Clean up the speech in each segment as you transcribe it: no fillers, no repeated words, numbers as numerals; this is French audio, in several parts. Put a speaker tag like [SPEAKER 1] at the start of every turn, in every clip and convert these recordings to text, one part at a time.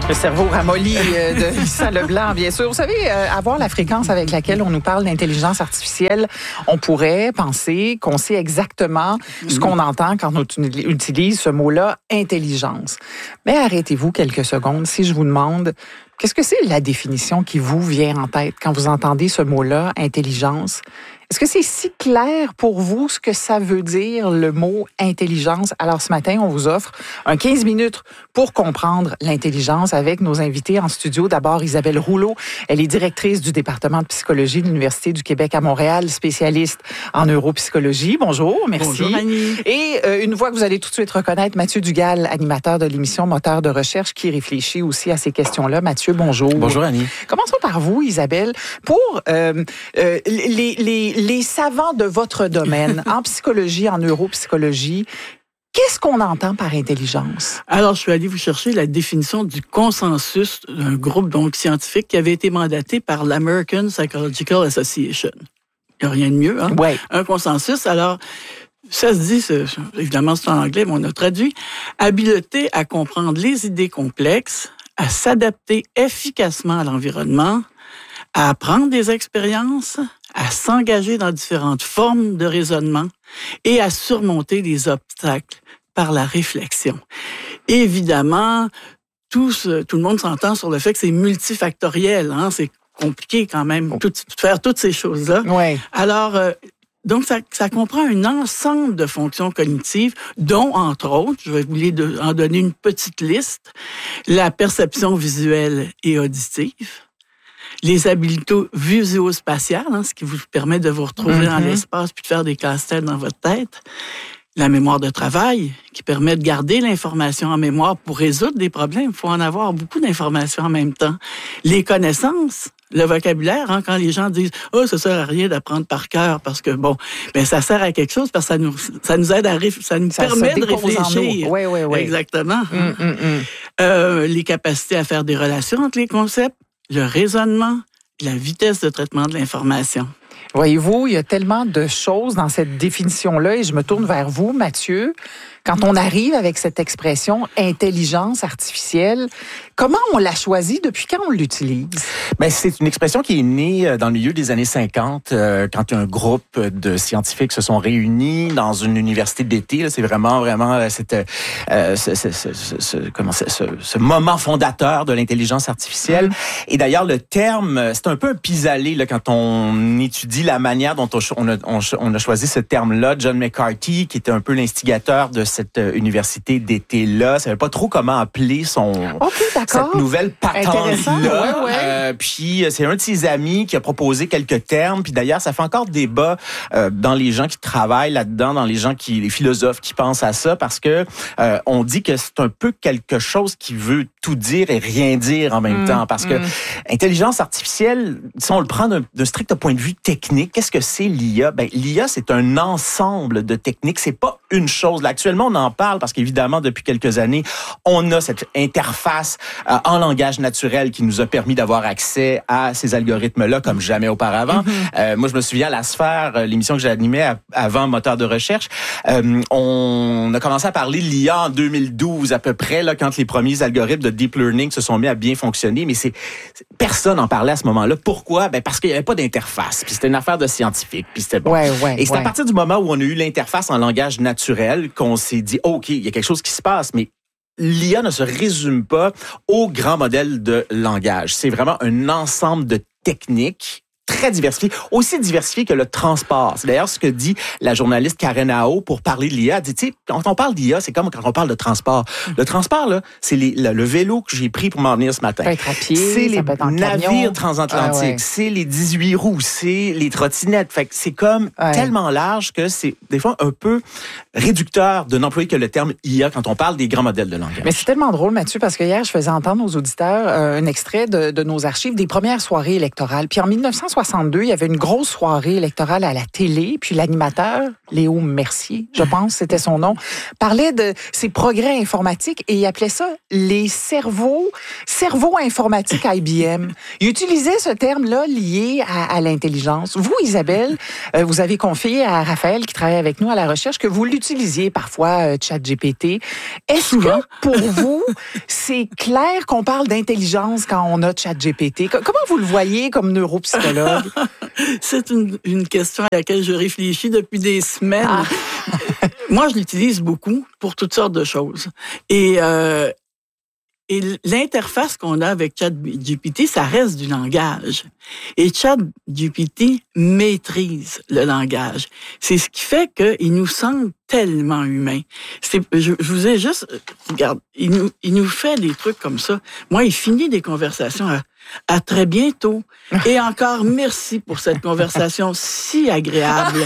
[SPEAKER 1] Le cerveau ramolli de Lisa Leblanc, bien sûr. Vous savez, avoir la fréquence avec laquelle on nous parle d'intelligence artificielle, on pourrait penser qu'on sait exactement ce qu'on entend quand on utilise ce mot-là, intelligence. Mais arrêtez-vous quelques secondes si je vous demande, qu'est-ce que c'est la définition qui vous vient en tête quand vous entendez ce mot-là, intelligence? Est-ce que c'est si clair pour vous ce que ça veut dire, le mot intelligence? Alors, ce matin, on vous offre un 15 minutes pour comprendre l'intelligence avec nos invités en studio. D'abord, Isabelle Rouleau. Elle est directrice du département de psychologie de l'Université du Québec à Montréal, spécialiste en neuropsychologie. Bonjour, merci.
[SPEAKER 2] Bonjour, Annie.
[SPEAKER 1] Et une voix que vous allez tout de suite reconnaître, Mathieu Dugal, animateur de l'émission Moteur de recherche, qui réfléchit aussi à ces questions-là. Mathieu, bonjour.
[SPEAKER 3] Bonjour, Annie.
[SPEAKER 1] Commençons par vous, Isabelle. Pour les savants de votre domaine, en psychologie, en neuropsychologie, qu'est-ce qu'on entend par intelligence?
[SPEAKER 2] Alors, je suis allée vous chercher la définition du consensus d'un groupe donc scientifique qui avait été mandaté par l'American Psychological Association. Il n'y a rien de mieux, hein?
[SPEAKER 1] Ouais.
[SPEAKER 2] Un consensus. Alors, ça se dit, évidemment, c'est en anglais, mais on a traduit, habileté à comprendre les idées complexes, à s'adapter efficacement à l'environnement, à apprendre des expériences, à s'engager dans différentes formes de raisonnement et à surmonter les obstacles par la réflexion. Évidemment, tout le monde s'entend sur le fait que c'est multifactoriel, hein? C'est compliqué quand même faire toutes ces choses-là.
[SPEAKER 1] Ouais.
[SPEAKER 2] Alors, donc, ça comprend un ensemble de fonctions cognitives, dont, entre autres, je vais vous en donner une petite liste, la perception visuelle et auditive, les habiletés visuospatiales, hein, ce qui vous permet de vous retrouver dans l'espace puis de faire des casse-têtes dans votre tête, la mémoire de travail, qui permet de garder l'information en mémoire pour résoudre des problèmes. Il faut en avoir beaucoup d'informations en même temps. Les connaissances, le vocabulaire, hein, quand les gens disent « Oh, ça sert à rien d'apprendre par cœur parce que, bon, ben ça sert à quelque chose parce que ça nous aide ça nous permet de réfléchir. »
[SPEAKER 1] Oui.
[SPEAKER 2] Exactement. Les capacités à faire des relations entre les concepts, le raisonnement, la vitesse de traitement de l'information.
[SPEAKER 1] Voyez-vous, il y a tellement de choses dans cette définition-là et je me tourne vers vous, Mathieu. Quand on arrive avec cette expression intelligence artificielle, comment on l'a choisie? Depuis quand on l'utilise?
[SPEAKER 3] Ben, c'est une expression qui est née dans le milieu des années 50, quand un groupe de scientifiques se sont réunis dans une université d'été. Là, c'est vraiment ce moment fondateur de l'intelligence artificielle. Et d'ailleurs, le terme, c'est un peu un pis-aller là, quand on étudie la manière dont on a choisi ce terme-là. John McCarthy, qui était un peu l'instigateur de cette université d'été-là, savait pas trop comment appeler cette nouvelle patente-là.
[SPEAKER 1] Ouais.
[SPEAKER 3] Puis c'est un de ses amis qui a proposé quelques termes. Puis d'ailleurs, ça fait encore débat dans les gens qui travaillent là-dedans, dans les philosophes qui pensent à ça, parce que on dit que c'est un peu quelque chose qui veut tout dire et rien dire en même temps. Parce que intelligence artificielle, si on le prend d'un strict point de vue technique, qu'est-ce que c'est l'IA? Ben, l'IA, c'est un ensemble de techniques. C'est pas une chose. Là, actuellement, on en parle parce qu'évidemment, depuis quelques années, on a cette interface en langage naturel qui nous a permis d'avoir accès à ces algorithmes-là comme jamais auparavant. Moi, je me souviens à La Sphère, l'émission que j'animais avant Moteur de recherche, on a commencé à parler de l'IA en 2012 à peu près, là, quand les premiers algorithmes de deep learning se sont mis à bien fonctionner, mais personne en parlait à ce moment-là. Pourquoi? Ben parce qu'il n'y avait pas d'interface, puis c'était une affaire de scientifique, puis c'était bon. Et c'est à partir du moment où on a eu l'interface en langage naturel qu'on s'est dit, OK, il y a quelque chose qui se passe, mais l'IA ne se résume pas au grand modèle de langage. C'est vraiment un ensemble de techniques très diversifié, aussi diversifié que le transport. C'est d'ailleurs ce que dit la journaliste Karen Ao pour parler de l'IA. Elle dit, tu sais, quand on parle d'IA, c'est comme quand on parle de transport. Le transport, là, c'est le vélo que j'ai pris pour m'en venir ce matin.
[SPEAKER 1] Ça peut être à pied,
[SPEAKER 3] c'est les navires
[SPEAKER 1] camion.
[SPEAKER 3] transatlantiques, c'est les 18 roues, c'est les trottinettes. Fait que c'est comme tellement large que c'est des fois un peu réducteur de n'employer que le terme IA quand on parle des grands modèles de langage.
[SPEAKER 1] Mais c'est tellement drôle, Mathieu, parce que hier, je faisais entendre aux auditeurs un extrait de nos archives des premières soirées électorales. Puis en 1960, 1962, il y avait une grosse soirée électorale à la télé, puis l'animateur, Léo Mercier, je pense, c'était son nom, parlait de ses progrès informatiques et il appelait ça les cerveaux informatiques IBM. Il utilisait ce terme-là lié à l'intelligence. Vous, Isabelle, vous avez confié à Raphaël, qui travaille avec nous à la recherche, que vous l'utilisiez parfois, ChatGPT. Est-ce que pour vous, c'est clair qu'on parle d'intelligence quand on a ChatGPT? Comment vous le voyez comme neuropsychologue?
[SPEAKER 2] C'est une question à laquelle je réfléchis depuis des semaines. Moi, je l'utilise beaucoup pour toutes sortes de choses. Et l'interface qu'on a avec ChatGPT, ça reste du langage. Et ChatGPT maîtrise le langage. C'est ce qui fait qu'il nous semble tellement humain. Je vous ai juste... Regarde, il nous fait des trucs comme ça. Moi, il finit des conversations à très bientôt. Et encore merci pour cette conversation si agréable.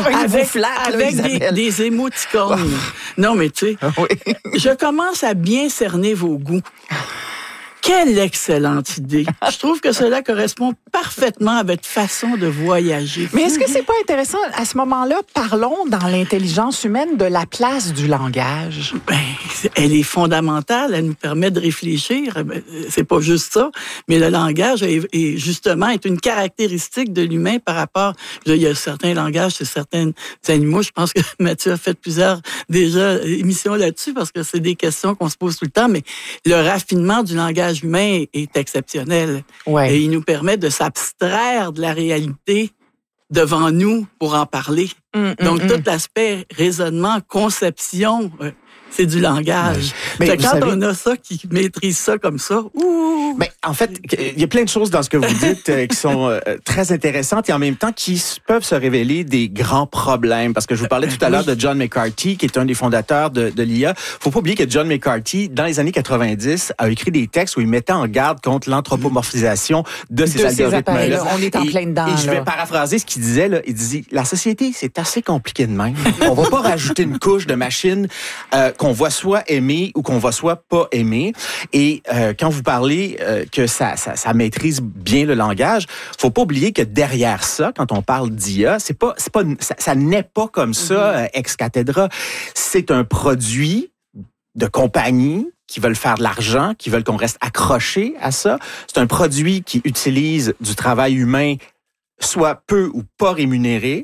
[SPEAKER 2] avec des émoticônes. Non, mais tu sais, je commence à bien cerner vos goûts. Quelle excellente idée. Je trouve que cela correspond parfaitement à votre façon de voyager.
[SPEAKER 1] Mais est-ce que c'est pas intéressant, à ce moment-là, parlons dans l'intelligence humaine de la place du langage?
[SPEAKER 2] Elle est fondamentale, elle nous permet de réfléchir. C'est pas juste ça, mais le langage est une caractéristique de l'humain par rapport... Il y a certains langages chez certains animaux. Je pense que Mathieu a fait plusieurs déjà émissions là-dessus parce que c'est des questions qu'on se pose tout le temps, mais le raffinement du langage humain est exceptionnel.
[SPEAKER 1] Ouais.
[SPEAKER 2] Et il nous permet de s'abstraire de la réalité devant nous pour en parler. Donc, tout l'aspect raisonnement, conception, c'est du langage. Mais quand savez, on a ça qui maîtrise ça comme ça,
[SPEAKER 3] Mais en fait, il y a plein de choses dans ce que vous dites qui sont très intéressantes et en même temps qui peuvent se révéler des grands problèmes. Parce que je vous parlais tout à l'heure de John McCarthy, qui est un des fondateurs de l'IA. Faut pas oublier que John McCarthy, dans les années 90, a écrit des textes où il mettait en garde contre l'anthropomorphisation de ces algorithmes-là.
[SPEAKER 1] On est en plein dedans.
[SPEAKER 3] Et je vais paraphraser ce qu'il disait. Là. Il disait, la société, c'est assez compliqué de même. On va pas rajouter une couche de machines qu'on va soit aimer ou qu'on va soit pas aimer. Et quand vous parlez que ça maîtrise bien le langage, faut pas oublier que derrière ça, quand on parle d'IA, ça n'est pas comme ça ex cathedra. C'est un produit de compagnie qui veulent faire de l'argent, qui veulent qu'on reste accroché à ça. C'est un produit qui utilise du travail humain soit peu ou pas rémunéré.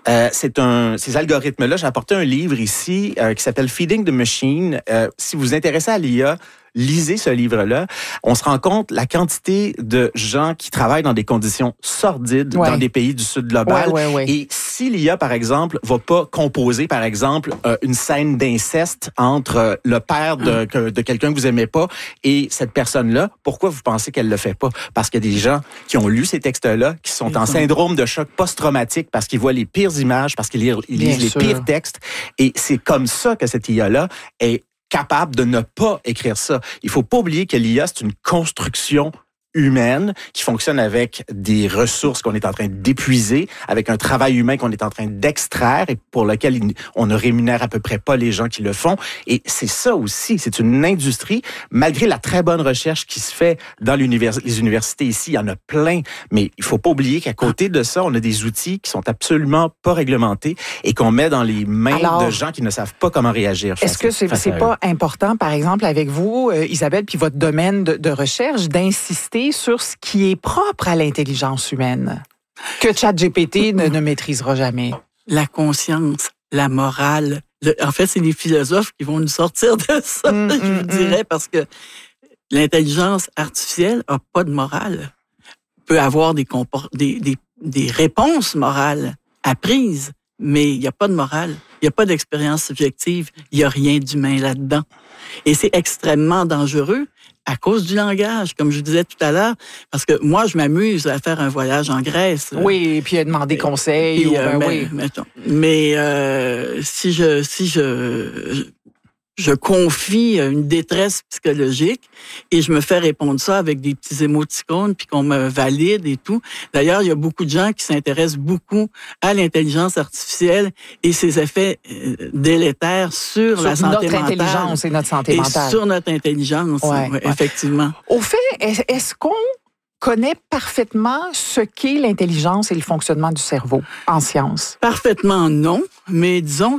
[SPEAKER 3] Ces algorithmes-là, j'ai apporté un livre ici qui s'appelle Feeding the Machine. Si vous vous intéressez à l'IA, lisez ce livre-là. On se rend compte la quantité de gens qui travaillent dans des conditions sordides dans des pays du sud global. Et si l'IA, par exemple, va pas composer, par exemple, une scène d'inceste entre le père de quelqu'un que vous aimez pas et cette personne-là, pourquoi vous pensez qu'elle le fait pas? Parce qu'il y a des gens qui ont lu ces textes-là, qui sont en syndrome de choc post-traumatique parce qu'ils voient les pires images, parce qu'ils lisent les pires textes. Et c'est comme ça que cette IA-là est capable de ne pas écrire ça. Il faut pas oublier que l'IA, c'est une construction humaine qui fonctionne avec des ressources qu'on est en train d'épuiser, avec un travail humain qu'on est en train d'extraire et pour lequel on ne rémunère à peu près pas les gens qui le font. Et c'est ça aussi, c'est une industrie, malgré la très bonne recherche qui se fait dans les universités ici, il y en a plein, mais il faut pas oublier qu'à côté de ça, on a des outils qui sont absolument pas réglementés et qu'on met dans les mains de gens qui ne savent pas comment réagir.
[SPEAKER 1] Est-ce que c'est pas important, par exemple, avec vous, Isabelle, puis votre domaine de recherche, d'insister sur ce qui est propre à l'intelligence humaine, que ChatGPT ne maîtrisera jamais?
[SPEAKER 2] La conscience, la morale. En fait, c'est les philosophes qui vont nous sortir de ça, je vous dirais, parce que l'intelligence artificielle n'a pas de morale. Peut avoir des réponses morales apprises, mais il n'y a pas de morale. Il n'y a pas d'expérience subjective. Il n'y a rien d'humain là-dedans. Et c'est extrêmement dangereux à cause du langage, comme je disais tout à l'heure, parce que moi, je m'amuse à faire un voyage en Grèce.
[SPEAKER 1] Oui, et puis à demander conseil.
[SPEAKER 2] Mais si je confie une détresse psychologique et je me fais répondre ça avec des petits émoticônes puis qu'on me valide et tout. D'ailleurs, il y a beaucoup de gens qui s'intéressent beaucoup à l'intelligence artificielle et ses effets délétères sur la santé mentale.
[SPEAKER 1] Notre intelligence et notre santé mentale.
[SPEAKER 2] Et sur notre intelligence, effectivement.
[SPEAKER 1] Au fait, est-ce qu'on connaît parfaitement ce qu'est l'intelligence et le fonctionnement du cerveau en sciences?
[SPEAKER 2] Parfaitement non, mais disons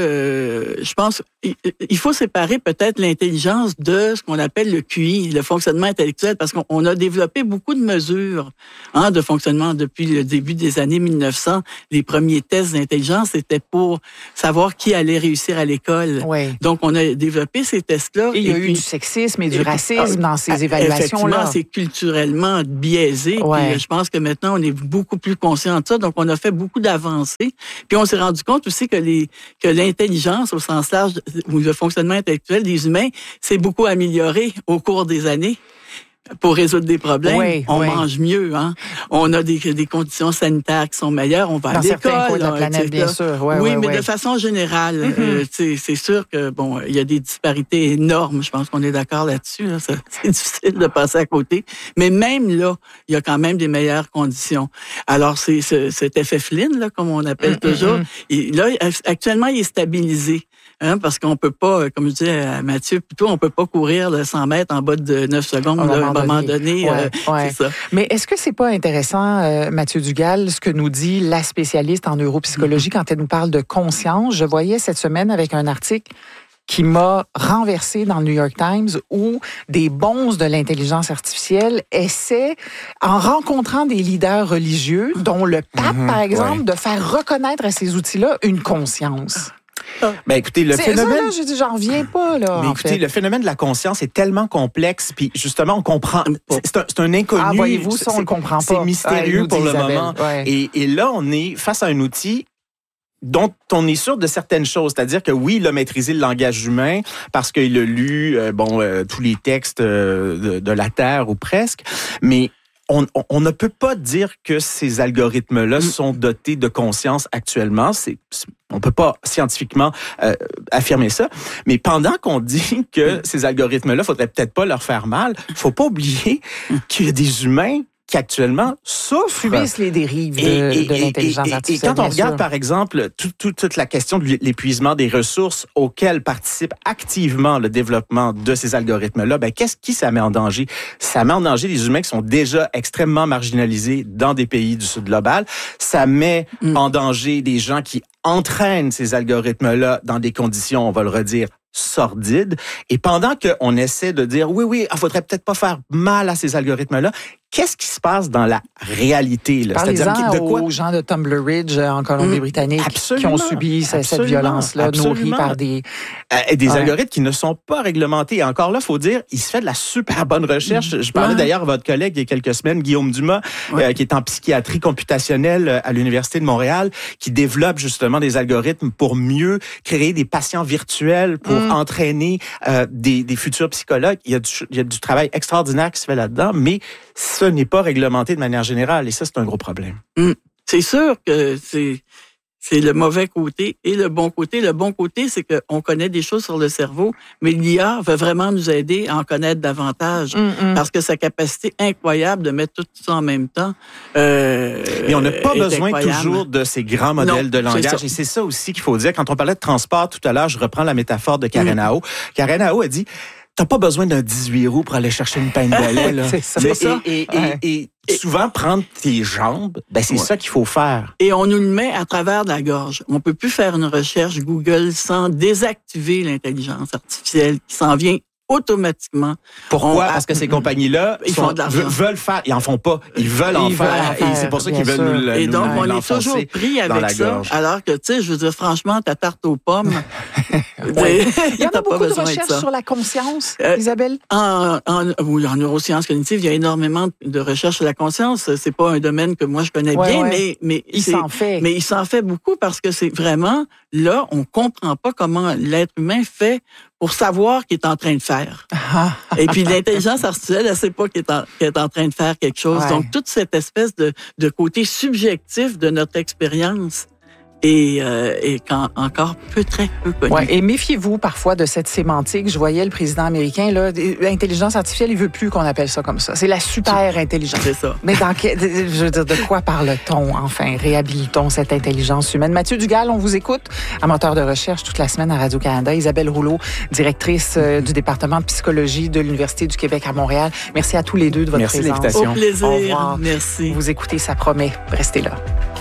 [SPEAKER 2] que je pense il faut séparer peut-être l'intelligence de ce qu'on appelle le QI, le fonctionnement intellectuel, parce qu'on a développé beaucoup de mesures de fonctionnement depuis le début des années 1900. Les premiers tests d'intelligence étaient pour savoir qui allait réussir à l'école.
[SPEAKER 1] Oui.
[SPEAKER 2] Donc, on a développé ces tests-là.
[SPEAKER 1] Et il y a eu du sexisme et du racisme dans ces évaluations-là.
[SPEAKER 2] Effectivement, c'est culturellement biaisé.
[SPEAKER 1] Ouais.
[SPEAKER 2] Puis je pense que maintenant, on est beaucoup plus conscient de ça. Donc, on a fait beaucoup d'avancées. Puis on s'est rendu compte aussi que l'intelligence, au sens large, ou le fonctionnement intellectuel des humains, s'est beaucoup amélioré au cours des années. Pour résoudre des problèmes, on mange mieux. On a des conditions sanitaires qui sont meilleures. On va à l'école. Dans certains coins
[SPEAKER 1] de la planète, bien sûr.
[SPEAKER 2] Oui, mais de façon générale, c'est sûr que il y a des disparités énormes. Je pense qu'on est d'accord là-dessus. Là. C'est difficile de passer à côté. Mais même là, il y a quand même des meilleures conditions. Alors, c'est cet effet Flynn, là, comme on appelle toujours. Et là, actuellement, il est stabilisé. Parce qu'on peut pas, comme je disais à Mathieu, plutôt, on peut pas courir le 100 mètres en bas de 9 secondes à un moment donné. C'est ça.
[SPEAKER 1] Mais est-ce que c'est pas intéressant, Mathieu Dugal, ce que nous dit la spécialiste en neuropsychologie quand elle nous parle de conscience? Je voyais cette semaine avec un article qui m'a renversé dans le New York Times où des bonzes de l'intelligence artificielle essaient, en rencontrant des leaders religieux, dont le pape, par exemple, de faire reconnaître à ces outils-là une conscience.
[SPEAKER 3] Ben écoutez, le phénomène.
[SPEAKER 1] Ça, là, j'ai dit, j'en reviens pas là.
[SPEAKER 3] Mais écoutez, le phénomène de la conscience est tellement complexe, puis justement, on comprend. C'est un inconnu.
[SPEAKER 1] Ah, voyez-vous, ça, on le comprend pas.
[SPEAKER 3] C'est mystérieux pour le moment.
[SPEAKER 1] Ouais.
[SPEAKER 3] Et là, on est face à un outil dont on est sûr de certaines choses, c'est-à-dire que oui, il a maîtrisé le langage humain parce qu'il a lu tous les textes de la Terre ou presque, mais on ne peut pas dire que ces algorithmes-là sont dotés de conscience actuellement. On peut pas scientifiquement affirmer ça. Mais pendant qu'on dit que ces algorithmes-là, faudrait peut-être pas leur faire mal, faut pas oublier qu'il y a des humains qui actuellement souffrent.
[SPEAKER 1] Subissent les dérives de l'intelligence artificielle.
[SPEAKER 3] Et quand on regarde, par exemple, toute la question de l'épuisement des ressources auxquelles participe activement le développement de ces algorithmes-là, qui ça met en danger? Ça met en danger les humains qui sont déjà extrêmement marginalisés dans des pays du Sud global. Ça met en danger des gens qui entraînent ces algorithmes-là dans des conditions, on va le redire, sordides. Et pendant qu'on essaie de dire, oui, il faudrait peut-être pas faire mal à ces algorithmes-là, qu'est-ce qui se passe dans la réalité? Là?
[SPEAKER 1] Parlez-en aux gens de Tumbler Ridge en Colombie-Britannique qui ont subi cette violence-là, nourrie par des
[SPEAKER 3] algorithmes qui ne sont pas réglementés. Et encore là, il faut dire, il se fait de la super bonne recherche. Je parlais d'ailleurs à votre collègue il y a quelques semaines, Guillaume Dumas, qui est en psychiatrie computationnelle à l'Université de Montréal, qui développe justement des algorithmes pour mieux créer des patients virtuels, pour entraîner des futurs psychologues. Il y a du travail extraordinaire qui se fait là-dedans, mais ce n'est pas réglementé de manière générale, et ça, c'est un gros problème.
[SPEAKER 2] C'est sûr que c'est le mauvais côté et le bon côté. Le bon côté, c'est qu'on connaît des choses sur le cerveau, mais l'IA va vraiment nous aider à en connaître davantage parce que sa capacité incroyable de mettre tout ça en même temps
[SPEAKER 3] mais on n'a pas besoin
[SPEAKER 2] incroyable.
[SPEAKER 3] Toujours de ces grands modèles de langage. Et c'est ça aussi qu'il faut dire. Quand on parlait de transport tout à l'heure, je reprends la métaphore de Karen Ao. Karen Ao a dit... T'as pas besoin d'un 18 roues pour aller chercher une pain de balai, là.
[SPEAKER 1] C'est ça.
[SPEAKER 3] Et souvent, prendre tes jambes, c'est ça qu'il faut faire.
[SPEAKER 2] Et on nous le met à travers de la gorge. On peut plus faire une recherche Google sans désactiver l'intelligence artificielle qui s'en vient automatiquement.
[SPEAKER 3] Pourquoi? Parce que ces compagnies-là veulent faire. Ils en font pas. Ils veulent en faire. Et c'est pour ça qu'ils veulent nous
[SPEAKER 2] Et donc, on est toujours pris avec ça.
[SPEAKER 3] Gorge.
[SPEAKER 2] Alors que, tu sais, je veux dire, franchement, ta tarte aux pommes...
[SPEAKER 1] Il y en a beaucoup de recherches sur la conscience, Isabelle?
[SPEAKER 2] En neurosciences cognitives, il y a énormément de recherches sur la conscience. C'est pas un domaine que moi je connais bien, mais
[SPEAKER 1] il s'en fait.
[SPEAKER 2] Mais il s'en fait beaucoup parce que c'est vraiment, là, on comprend pas comment l'être humain fait pour savoir qu'il est en train de faire. Et puis l'intelligence artificielle, elle sait pas qu'elle est en train de faire quelque chose. Donc toute cette espèce de côté subjectif de notre expérience et encore très peu connu.
[SPEAKER 1] Ouais, et méfiez-vous parfois de cette sémantique. Je voyais le président américain, là, l'intelligence artificielle, il veut plus qu'on appelle ça comme ça. C'est la super intelligence.
[SPEAKER 2] C'est ça.
[SPEAKER 1] Mais je veux dire, de quoi parle-t-on, enfin? Réhabilitons cette intelligence humaine. Mathieu Dugal, on vous écoute, amateur de recherche toute la semaine à Radio-Canada. Isabelle Rouleau, directrice du département de psychologie de l'Université du Québec à Montréal. Merci à tous les deux de votre présence.
[SPEAKER 3] Merci de l'invitation.
[SPEAKER 2] Au plaisir.
[SPEAKER 1] Au revoir.
[SPEAKER 2] Merci.
[SPEAKER 1] Vous écoutez, ça promet. Restez là.